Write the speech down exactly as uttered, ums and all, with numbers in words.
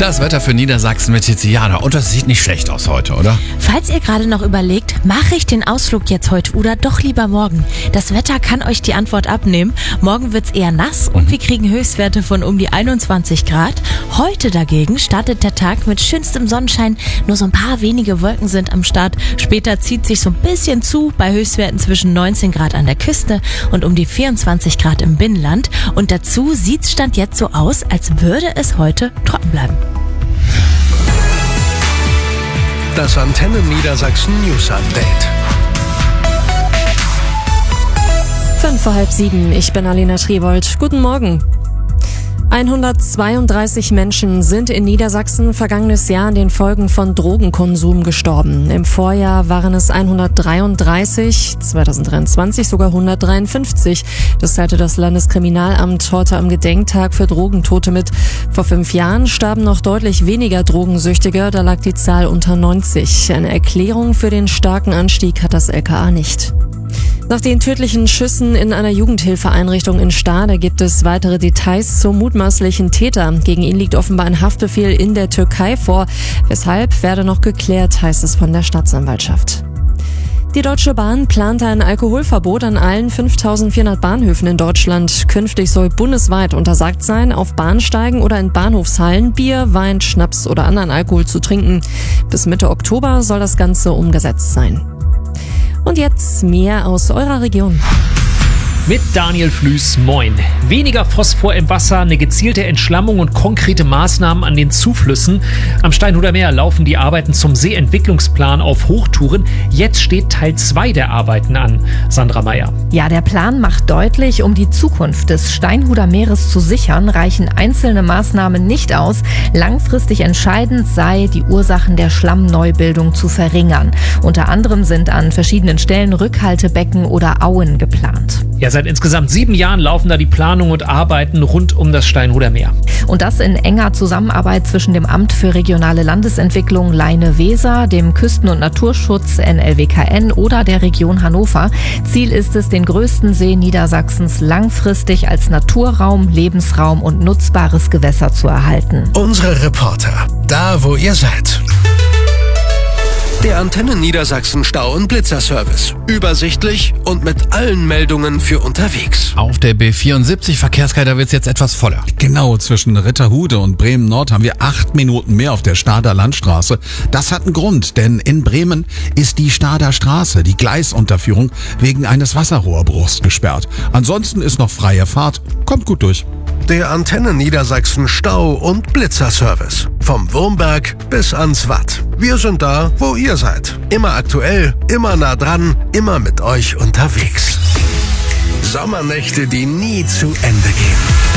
Das Wetter für Niedersachsen mit Tiziana. Und das sieht nicht schlecht aus heute, oder? Falls ihr gerade noch überlegt, mache ich den Ausflug jetzt heute oder doch lieber morgen? Das Wetter kann euch die Antwort abnehmen. Morgen wird's eher nass und wir kriegen Höchstwerte von um die einundzwanzig Grad. Heute dagegen startet der Tag mit schönstem Sonnenschein. Nur so ein paar wenige Wolken sind am Start. Später zieht sich so ein bisschen zu bei Höchstwerten zwischen neunzehn Grad an der Küste und um die vierundzwanzig Grad im Binnenland. Und dazu sieht's Stand jetzt so aus, als würde es heute trocken bleiben. Das Antenne Niedersachsen News Update. Fünf vor halb sieben, ich bin Alina Trebold. Guten Morgen. hundertzweiunddreißig Menschen sind in Niedersachsen vergangenes Jahr an den Folgen von Drogenkonsum gestorben. Im Vorjahr waren es hundertdreiunddreißig, zweitausenddreiundzwanzig sogar hundertdreiundfünfzig. Das teilte das Landeskriminalamt heute am Gedenktag für Drogentote mit. Vor fünf Jahren starben noch deutlich weniger Drogensüchtige, da lag die Zahl unter neunzig. Eine Erklärung für den starken Anstieg hat das L K A nicht. Nach den tödlichen Schüssen in einer Jugendhilfeeinrichtung in Stade gibt es weitere Details zum mutmaßlichen Täter. Gegen ihn liegt offenbar ein Haftbefehl in der Türkei vor. Weshalb werde noch geklärt, heißt es von der Staatsanwaltschaft. Die Deutsche Bahn plant ein Alkoholverbot an allen fünftausendvierhundert Bahnhöfen in Deutschland. Künftig soll bundesweit untersagt sein, auf Bahnsteigen oder in Bahnhofshallen Bier, Wein, Schnaps oder anderen Alkohol zu trinken. Bis Mitte Oktober soll das Ganze umgesetzt sein. Und jetzt mehr aus eurer Region. Mit Daniel Flüß, moin. Weniger Phosphor im Wasser, eine gezielte Entschlammung und konkrete Maßnahmen an den Zuflüssen. Am Steinhuder Meer laufen die Arbeiten zum Seeentwicklungsplan auf Hochtouren. Jetzt steht Teil zwei der Arbeiten an. Sandra Meyer. Ja, der Plan macht deutlich, um die Zukunft des Steinhuder Meeres zu sichern, reichen einzelne Maßnahmen nicht aus. Langfristig entscheidend sei, die Ursachen der Schlammneubildung zu verringern. Unter anderem sind an verschiedenen Stellen Rückhaltebecken oder Auen geplant. Ja, seit insgesamt sieben Jahren laufen da die Planungen und Arbeiten rund um das Steinhuder Meer. Und das in enger Zusammenarbeit zwischen dem Amt für regionale Landesentwicklung Leine-Weser, dem Küsten- und Naturschutz N L W K N oder der Region Hannover. Ziel ist es, den größten See Niedersachsens langfristig als Naturraum, Lebensraum und nutzbares Gewässer zu erhalten. Unsere Reporter, da wo ihr seid. Der Antenne Niedersachsen Stau- und Blitzerservice. Übersichtlich und mit allen Meldungen für unterwegs. Auf der B vierundsiebzig Verkehrskreis wird es jetzt etwas voller. Genau, zwischen Ritterhude und Bremen-Nord haben wir acht Minuten mehr auf der Stader Landstraße. Das hat einen Grund, denn in Bremen ist die Stader Straße, die Gleisunterführung, wegen eines Wasserrohrbruchs gesperrt. Ansonsten ist noch freie Fahrt. Kommt gut durch. Der Antenne Niedersachsen Stau- und Blitzerservice. Vom Wurmberg bis ans Watt. Wir sind da, wo ihr seid. Immer aktuell, immer nah dran, immer mit euch unterwegs. Sommernächte, die nie zu Ende gehen.